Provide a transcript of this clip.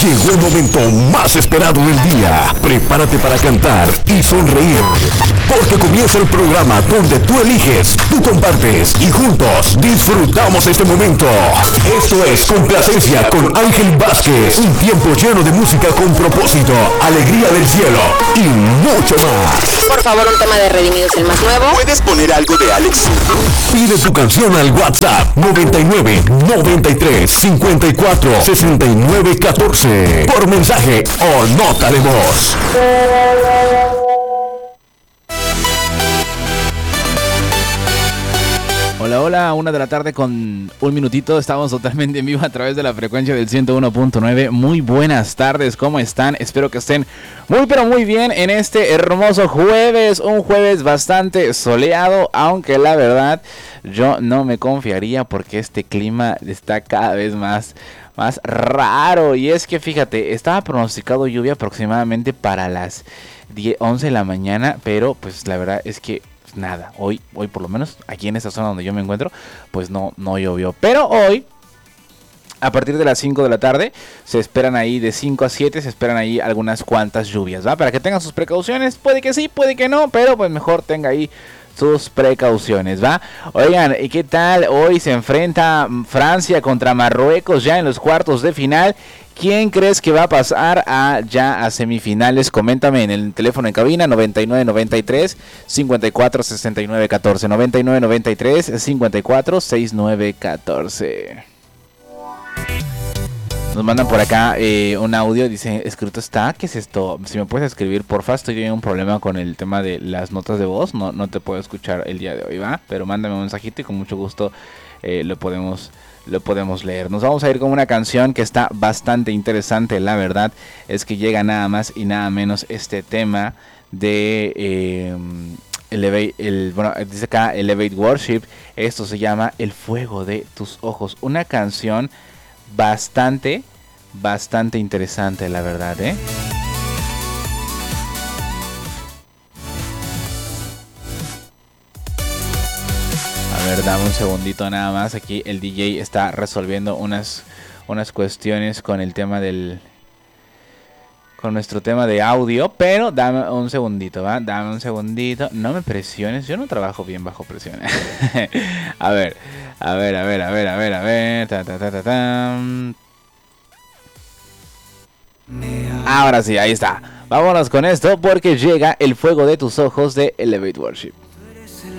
Llegó el momento más esperado del día. Prepárate para cantar y sonreír, porque comienza el programa donde tú eliges, tú compartes y juntos disfrutamos este momento. Esto es Complacencia con Ángel Vázquez. Un tiempo lleno de música con propósito, alegría del cielo y mucho más. Por favor, un tema de Redimidos, el más nuevo. ¿Puedes poner algo de Alex? Pide tu canción al WhatsApp 99 93 54 69 14 por mensaje o nota de voz. Hola, hola, 1 de la tarde con un minutito, estamos totalmente en vivo a través de la frecuencia del 101.9. Muy buenas tardes, ¿cómo están? Espero que estén muy pero muy bien en este hermoso jueves, un jueves bastante soleado, aunque la verdad yo no me confiaría porque este clima está cada vez más raro. Y es que fíjate, estaba pronosticado lluvia aproximadamente para las 11 de la mañana, pero pues la verdad es que nada, hoy por lo menos aquí en esta zona donde yo me encuentro, pues no llovió. Pero hoy, a partir de las 5 de la tarde, se esperan ahí de 5 a 7, se esperan ahí algunas cuantas lluvias, ¿va? Para que tengan sus precauciones, puede que sí, puede que no, pero pues mejor tenga ahí sus precauciones, ¿va? Oigan, ¿y qué tal? Hoy se enfrenta Francia contra Marruecos ya en los cuartos de final. ¿Quién crees que va a pasar ya a semifinales? Coméntame en el teléfono en cabina 9993 54 69 14 9993 54 69 14. Nos mandan por acá un audio, dice, escrito está, ¿qué es esto? Si me puedes escribir, porfa, estoy teniendo un problema con el tema de las notas de voz, no te puedo escuchar el día de hoy, ¿va? Pero mándame un mensajito y con mucho gusto lo podemos leer. Nos vamos a ir con una canción que está bastante interesante, la verdad es que llega nada más y nada menos este tema de dice acá Elevate Worship. Esto se llama El fuego de tus ojos, una canción bastante interesante, la verdad, A ver, dame un segundito nada más. Aquí el DJ está resolviendo unas cuestiones con el tema con nuestro tema de audio, pero dame un segundito, ¿va? Dame un segundito. No me presiones, yo no trabajo bien bajo presión. A ver. Ahora sí, ahí está. Vámonos con esto porque llega El fuego de tus ojos de Elevate Worship.